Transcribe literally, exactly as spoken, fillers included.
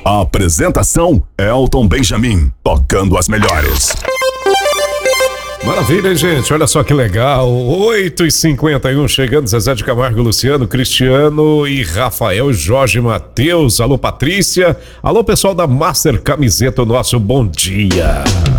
A apresentação: Elton Benjamin, tocando as melhores. Maravilha, hein, gente? Olha só que legal. oito e cinquenta e um, chegando Zezé de Camargo, Luciano, Cristiano e Rafael, Jorge Matheus. Alô, Patrícia. Alô, pessoal da Master Camiseta, o nosso bom dia.